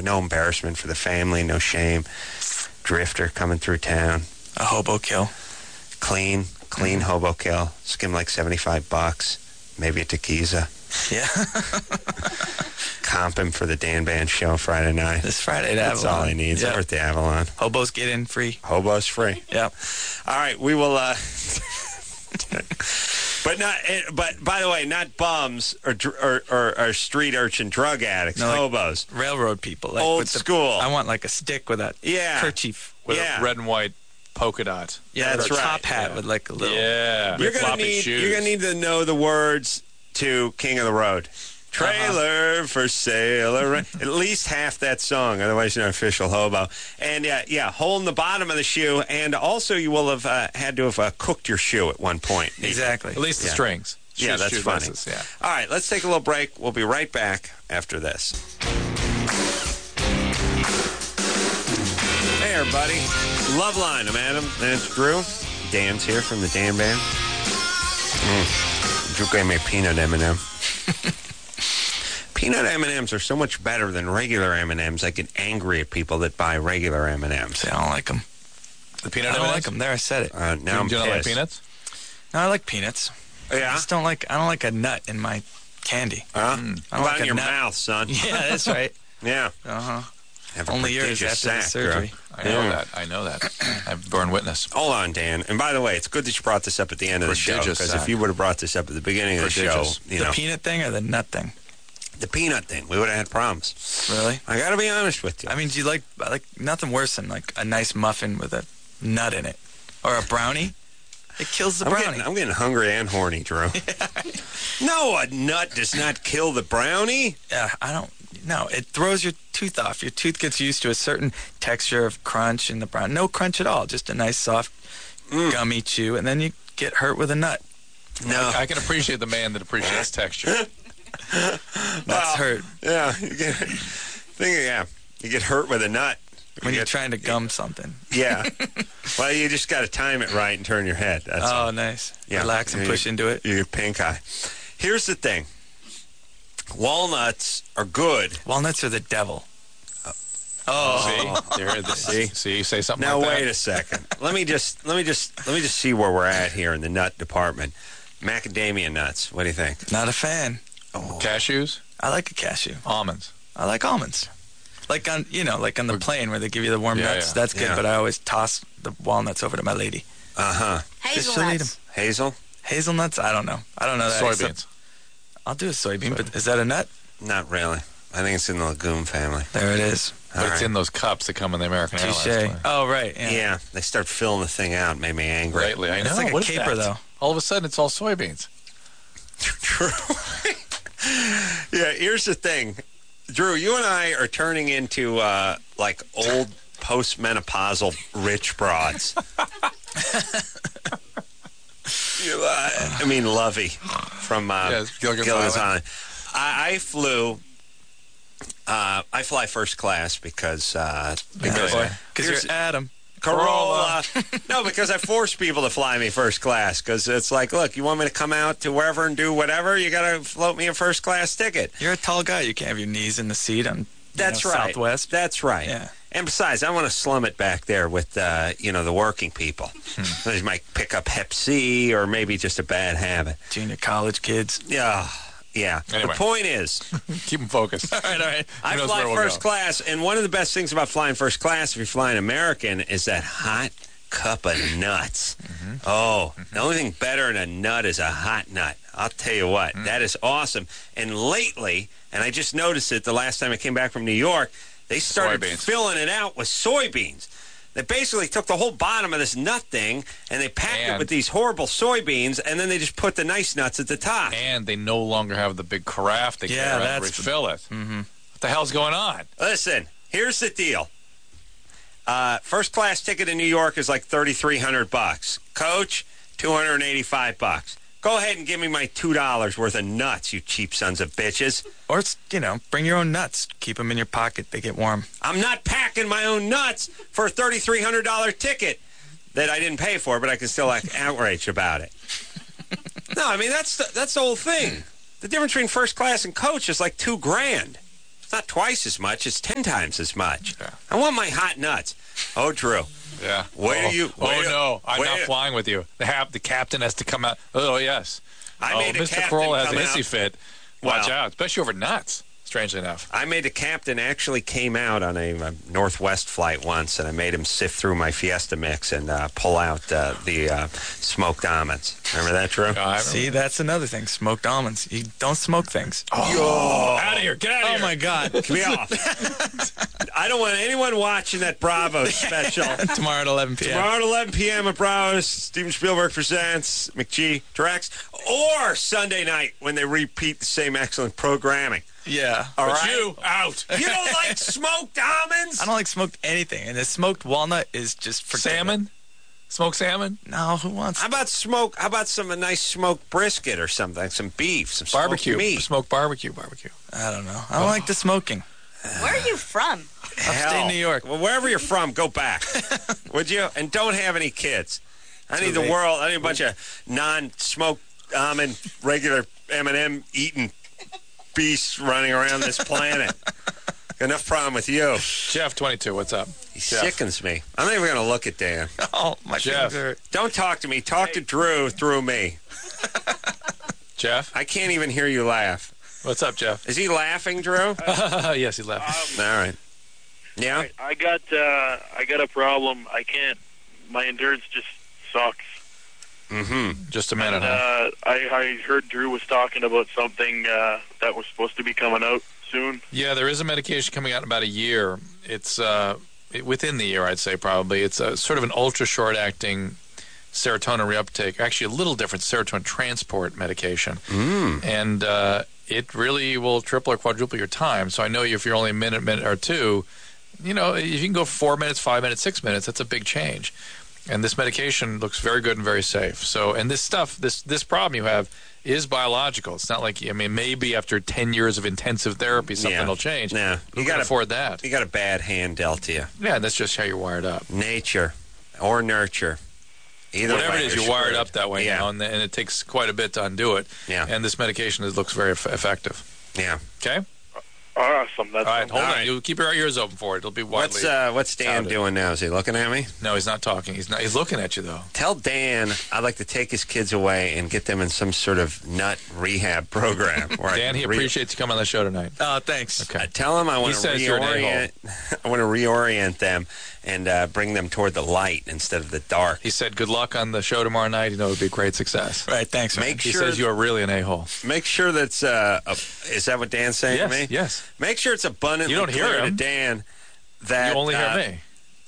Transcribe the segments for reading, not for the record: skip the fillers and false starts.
no embarrassment for the family, no shame. Drifter coming through town. A hobo kill. Clean hobo kill. Skim like $75. Maybe a tequiza. Yeah. Comp him for the Dan Band show Friday night. This Friday at That's Avalon. all he needs. Yeah. We're at the Avalon. Hobos get in free. Hobos free. Yeah. All right, we will. But by the way, not bums or street urchin drug addicts. No, like hobos. Railroad people. Like Old with school. I want like a stick with a kerchief. With a red and white polka dot. Yeah, that's a right. top hat with like a little. Yeah. You're gonna need to know the words to King of the Road. Trailer for sale. At least half that song, otherwise you're an official hobo. And hole in the bottom of the shoe, and also you will have had to have cooked your shoe at one point. Exactly. At least the strings. Yeah, that's funny. Messes, yeah. All right, let's take a little break. We'll be right back after this. Hey, everybody. Loveline. I'm Adam, and it's Drew. Dan's here from the Dan Band. Drew gave me a peanut M&M. Peanut M&Ms are so much better than regular M&Ms. I get angry at people that buy regular M&Ms. I don't like them. The peanut I M&Ms? don't like them. There, I said it. Now I'm you don't like pissed. peanuts? No, I like peanuts. Yeah? I just don't like. I don't like a nut in my candy. I I don't don't like in a your nut. mouth, son. Yeah, that's right. Yeah. Have a Only yours prodigious after the sack, surgery. girl. I know that. I've borne witness. Hold on, Dan. And by the way, it's good that you brought this up at the end of the show, Prodigious because sack. if you would have brought this up at the beginning of the show, Prodigious. you The know, peanut thing or the nut thing? the peanut thing, we would have had problems. Really? I got to be honest with you. I mean, do you I like nothing worse than like a nice muffin with a nut in it, or a brownie? It kills the brownie. I'm getting hungry and horny, Drew. No, a nut does not kill the brownie. Yeah, I don't. No, it throws your tooth off. Your tooth gets used to a certain texture of crunch in the brown. No crunch at all. Just a nice soft gummy chew, and then you get hurt with a nut. No. I can appreciate the man that appreciates texture. That's hurt. Yeah, you get hurt with a nut. When you're trying to gum something. Yeah. Well, you just got to time it right and turn your head. That's all. Nice. Yeah. Relax and push into it. You get pink eye. Here's the thing. Walnuts are good. Walnuts are the devil. See, you say something Now like that. wait a second. Let me just see where we're at here in the nut department. Macadamia nuts. What do you think? Not a fan. Cashews? I like a cashew. Almonds. I like almonds. Like on the plane where they give you the warm Yeah, nuts. yeah. That's good, Yeah. but I always toss the walnuts over to my lady. Just she'll eat 'em. Hazel? Hazelnuts? I don't know. I don't know that. Soybeans. I'll do a soybean, but is that a nut? Not really. I think it's in the legume family. There it is. But it's in those cups that come in the American Airlines Touche. plane. Oh, right. Yeah. Yeah. They start filling the thing out. Made me angry. Lately, I know. It's like a What is caper, that? though. All of a sudden, it's all soybeans. True. Yeah, here's the thing. Drew, you and I are turning into like old postmenopausal rich broads. I mean, Lovey from Gilligan's Island. I fly first class because Because you're Adam. Corolla. No, because I force people to fly me first class. Because it's like, look, you want me to come out to wherever and do whatever? You got to float me a first class ticket. You're a tall guy. You can't have your knees in the seat on That's right. Southwest. That's right. Yeah. And besides, I want to slum it back there with, the working people. They might pick up Hep C or maybe just a bad habit. Junior college kids. Yeah. Yeah. Anyway. The point is, Keep them focused. All right. I knows fly where we'll first go. class, and one of the best things about flying first class, if you're flying American, is that hot cup of nuts. Oh, the only thing better than a nut is a hot nut. I'll tell you what, that is awesome. And lately, and I just noticed it the last time I came back from New York, they started Soybeans. filling it out with soybeans. They basically took the whole bottom of this nut thing and they packed it And- with these horrible soybeans, and then they just put the nice nuts at the top. And they no longer have the big carafe they Yeah, carry to that's- refill it. What the hell's going on? Listen, here's the deal. First class ticket in New York is like $3,300. Coach, $285. Go ahead and give me my $2 worth of nuts, you cheap sons of bitches. Or, bring your own nuts. Keep them in your pocket. They get warm. I'm not packing my own nuts for a $3,300 ticket that I didn't pay for, but I can still act outraged about it. No, I mean, that's the whole thing. The difference between first class and coach is like $2,000. It's not twice as much. It's 10 times as much. Yeah. I want my hot nuts. Oh, Drew. Yeah. No, I'm not flying with you. The captain has to come out. Oh, yes. I made a Mr. captain Corolla has a come hissy out. fit. Watch Well- out, especially over nuts. Strangely enough. I made a captain actually came out on a Northwest flight once, and I made him sift through my Fiesta mix and pull out the smoked almonds. Remember that, Drew? See, that's another thing. Smoked almonds. You don't smoke things. Out of here. Get out of here. Oh, my God. Get me off. I don't want anyone watching that Bravo special. Tomorrow at 11 p.m. Tomorrow at 11 p.m. at Bravo, Steven Spielberg presents, McGee directs, or Sunday night when they repeat the same excellent programming. Yeah. All But right? you, out. You don't like smoked almonds? I don't like smoked anything. And the smoked walnut is just for Salmon? Smoked salmon? No, who wants How about some nice smoked brisket or something? Some beef, some Barbecue. smoked meat. Smoked barbecue. I don't know. I don't like the smoking. Where are you from? Upstate New York. Well, wherever you're from, go back. Would you? And don't have any kids. I need Too late. I need a bunch of non-smoked almond, regular M&M eating beasts running around this planet. Got enough problem with you. Jeff, 22, what's up? He Jeff. sickens me. I'm not even going to look at Dan. Oh, my Jeff. fingers hurt. Don't talk to me. Talk to Drew through me. Jeff? I can't even hear you laugh. What's up, Jeff? Is he laughing, Drew? Yes, he left. All right. Yeah? I got a problem. I can't. My endurance just sucks. Mm-hmm. Just a minute, huh? I heard Drew was talking about something that was supposed to be coming out soon. Yeah, there is a medication coming out in about a year. It's within the year, I'd say, probably. It's a sort of an ultra short-acting serotonin reuptake, actually a little different serotonin transport medication. And it really will triple or quadruple your time. So I know if you're only a minute or two, you know, if you can go 4 minutes, 5 minutes, 6 minutes, that's a big change. And this medication looks very good and very safe. So, and this stuff, this problem you have is biological. It's not like, I mean, maybe after 10 years of intensive therapy, something will change. No. You can afford that. You got a bad hand dealt to you. Yeah, that's just how you're wired up. Nature or nurture. Either Whatever way, it is, you're you're wired screwed. up that way Yeah. now, and it takes quite a bit to undo it. Yeah. And this medication looks very effective. Yeah. Okay? Awesome. That's All right, hold All on. right. You keep your ears open for it. It'll be widely. What's Dan touted. doing now? Is he looking at me? No, he's not talking. He's not. He's looking at you, though. Tell Dan I'd like to take his kids away and get them in some sort of nut rehab program. Where Dan, he appreciates you coming on the show tonight. Oh, thanks. Okay. Tell him I want to says you're an reorient. I want to reorient them and bring them toward the light instead of the dark. He said, good luck on the show tomorrow night. You know, it would be a great success. Right, thanks, man. Make He sure says you are really an a-hole. Make sure that's is that what Dan's saying to me? Yes. Make sure it's abundantly You don't hear clear to him. Dan that You only hear me.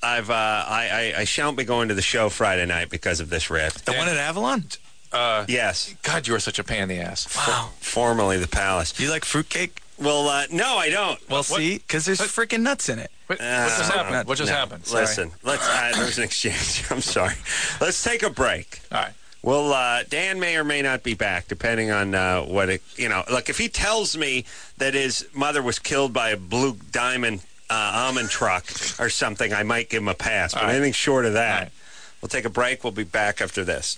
I shan't be going to the show Friday night because of this rift. The one at Avalon? Yes, God, you are such a pain in the ass. Wow. formerly the Palace. Do you like fruitcake? Well, no, I don't. Well, see, because there's freaking nuts in it. What just happened? What just No, happened? Sorry. Listen, let's. There's an exchange. I'm sorry. Let's take a break. All right. Well, Dan may or may not be back, depending on what it. You know, like if he tells me that his mother was killed by a blue diamond almond truck or something, I might give him a pass. But All right. anything short of that, All right. we'll take a break. We'll be back after this.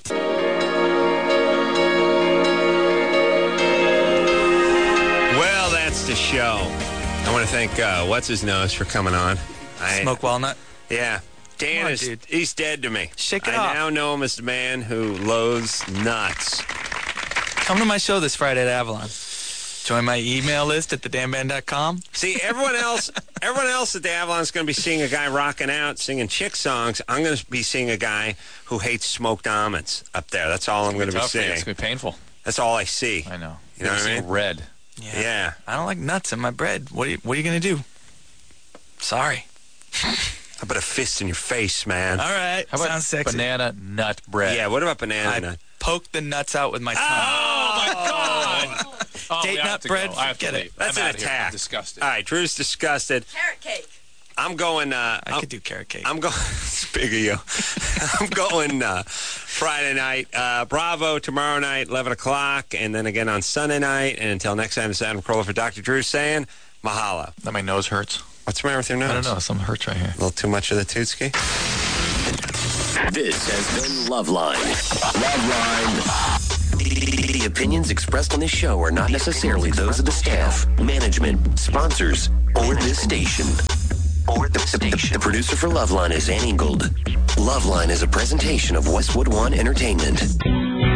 Well, that's the show. I want to thank What's His Nose for coming on. Smoke walnut? Yeah. Dan Come on, is dude. he's dead to me. Shake it I off. now know him as the man who loathes nuts. Come to my show this Friday at Avalon. Join my email list at thedanband.com. See, everyone else at the Avalon's going to be seeing a guy rocking out, singing chick songs. I'm going to be seeing a guy who hates smoked almonds up there. That's all I'm going to be Tough for you. seeing. It's going to be painful. That's all I see. I know. You know what I mean? Red. Yeah. I don't like nuts in my bread. What are you going to do? Sorry. How about a fist in your face, man? All right. How about Sounds sexy. banana nut bread? Yeah, what about banana I nut? poke the nuts out with my tongue. Oh, my God. Oh, Date we have nut to bread, go. I have to forget it. leave. That's I'm an out here. I'm attack. disgusted. All right, Drew's disgusted. Carrot cake. I'm going. I could do carrot cake. I'm going. It's big of you. I'm going Friday night. Bravo tomorrow night, 11 o'clock, and then again on Sunday night. And until next time, this is Adam Carolla for Dr. Drew saying mahalo. Now my nose hurts. What's the matter with your nose? I don't know. Something hurts right here. A little too much of the Tootski? This has been Loveline. Loveline. The opinions expressed on this show are not necessarily those of the staff, management, sponsors, or this station. The producer for Loveline is Ann Ingold. Loveline is a presentation of Westwood One Entertainment.